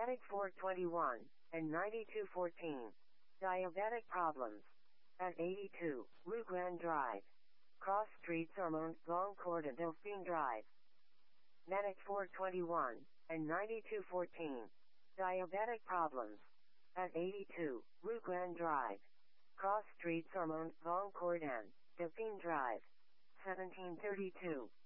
Manic 421 and 9214. Diabetic problems. At 82, Rue Grand Drive. Cross Street Ormond, Goncourt and Dauphine Drive. Manic 421 and 9214. Diabetic problems. At 82, Rue Grand Drive. Cross Street Ormond, Goncourt and Dauphine Drive. 1732.